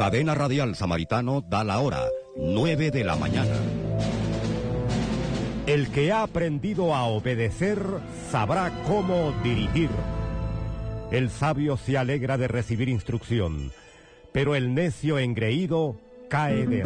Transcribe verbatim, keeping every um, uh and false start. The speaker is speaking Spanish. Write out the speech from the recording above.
Cadena Radial Samaritano da la hora, nueve de la mañana. El que ha aprendido a obedecer sabrá cómo dirigir. El sabio se alegra de recibir instrucción, pero el necio engreído cae de